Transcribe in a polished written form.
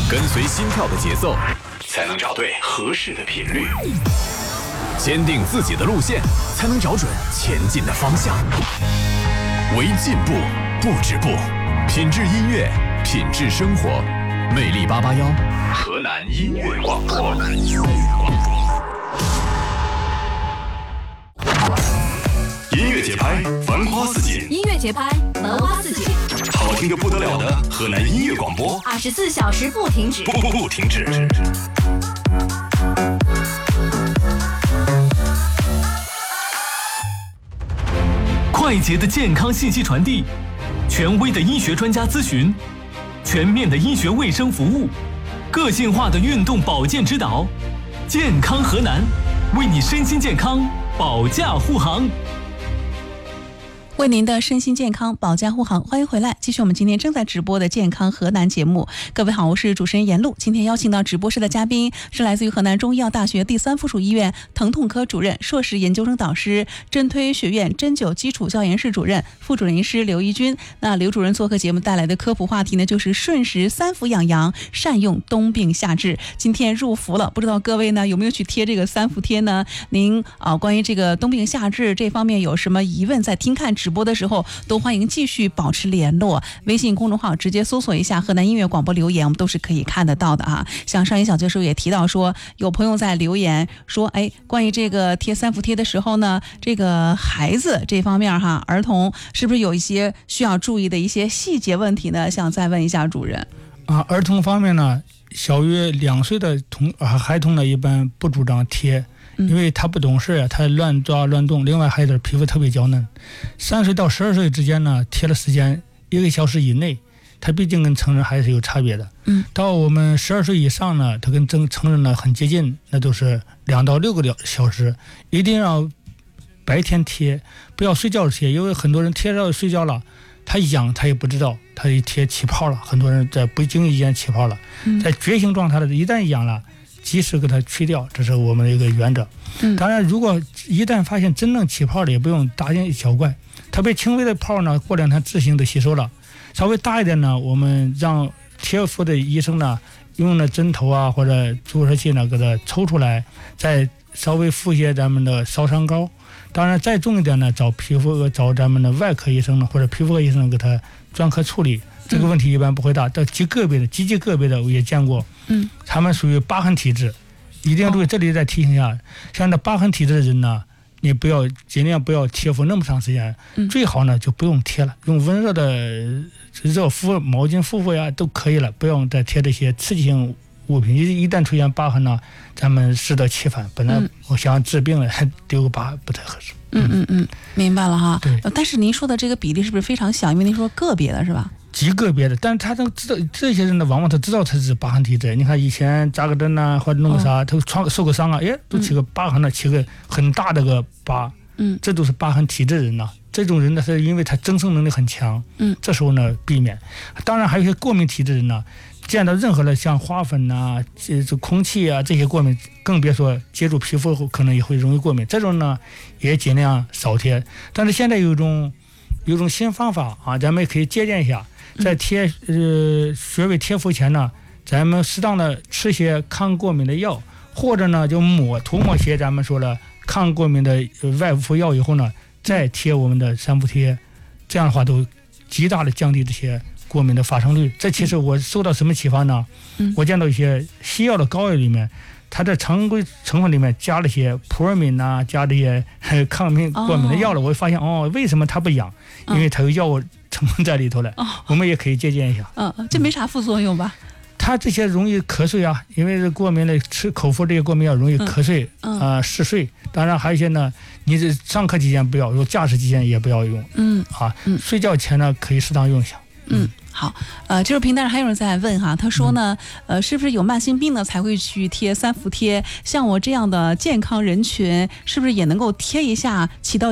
跟随心跳的节奏，才能找对合适的频率。坚定自己的路线，才能找准前进的方向。为进步不止步，品质音乐，品质生活。魅力881，河南音乐广播。音乐节拍，繁花似锦。 音乐节拍，繁花似锦。 好听的不得了的河南音乐广播 ，24小时不停止。 不停止。 快捷的健康信息传递，权威的医学专家咨询，全面的医学卫生服务，个性化的运动保健指导。健康河南，为你身心健康保驾护航。 为您的身心健康保驾护航，欢迎回来，继续我们今天正在直播的健康河南节目。各位好，我是主持人严璐。今天邀请到直播室的嘉宾是来自于河南中医药大学第3附属医院疼痛科主任、硕士研究生导师、针推学院针灸基础教研室主任、副主任医师刘一军。那刘主任做客节目带来的科普话题呢，就是顺时3伏养阳，善用冬病夏治。今天入伏了，不知道各位呢有没有去贴这个3伏贴呢？您关于这个冬病夏治这方面有什么疑问，在听看直播的时候都欢迎继续保持联络，微信公众号直接搜索一下河南音乐广播留言，我们都是可以看得到的啊。像上一小教授也提到说，有朋友在留言说，关于这个贴3伏贴的时候呢，这个孩子这方面哈，儿童是不是有一些需要注意的一些细节问题呢？想再问一下主任儿童方面呢，小于2岁的孩童呢，一般不主张贴，因为他不懂事，他乱抓乱动，另外孩子皮肤特别娇嫩。3岁到12岁之间呢，贴的时间1个小时以内，他毕竟跟成人还是有差别的。到我们12岁以上呢，他跟成人呢很接近，那都是2到6个小时，一定要白天贴，不要睡觉贴，因为很多人贴到睡觉了，他痒他也不知道，他一贴起泡了，很多人在不经意间起泡了，在觉醒状态的一旦痒了，及时给它去掉，这是我们的一个原则。当然如果一旦发现真正起泡了，也不用大惊小怪，特别轻微的泡呢，过2天自行的吸收了。稍微大一点呢，我们让贴敷的医生呢，用了针头啊或者注射器呢给它抽出来，再稍微敷些咱们的烧伤膏。当然再重一点呢，找咱们的外科医生呢或者皮肤科医生给他专科处理，这个问题一般不会大。到极其个别的我也见过，他们属于疤痕体质，一定要注意。这里再提醒一下，像这疤痕体质的人呢，你尽量不要贴敷那么长时间，最好呢就不用贴了，用温热的热敷毛巾敷呀都可以了，不用再贴这些刺激性物品。一旦出现疤痕呢，咱们适得其反。本来我想治病了，丢个疤不太合适。 明白了哈。 对， 但是您说的这个比例是不是非常小？因为您说个别的是吧？ 极个别的，但是他能知道，这些人呢，往往他知道他是疤痕体质。你看以前扎个针呐，或者弄个啥，他受个伤啊，都起个疤痕了，起个很大的个疤，这都是疤痕体质人呐。这种人呢，是因为他增生能力很强，这时候呢避免。当然还有一些过敏体质人呢，见到任何的像花粉呐、空气啊这些过敏，更别说接触皮肤后可能也会容易过敏。这种呢也尽量少贴。但是现在有一种新方法啊，咱们也可以借鉴一下。在穴位贴敷前呢，咱们适当的吃些抗过敏的药，或者呢就涂抹些咱们说的抗过敏的外敷药以后呢，再贴我们的3伏贴，这样的话都极大的降低这些过敏的发生率。这其实我受到什么启发呢？我见到一些西药的膏药里面，它的常规成分里面加了些普尔敏呐，加这些抗过敏的药了。我发现为什么它不痒？因为它有药物成分在里头了。我们也可以借鉴一下。 这没啥副作用吧？ 它这些容易瞌睡啊，因为过敏的吃口服这些过敏药容易瞌睡嗜睡。当然还有一些呢，你这上课期间不要用，驾驶期间也不要用。睡觉前呢可以适当用一下。 好，就是平台上还有人在问哈，他说呢，是不是有慢性病呢才会去贴3伏贴？像我这样的健康人群，是不是也能够贴一下，起到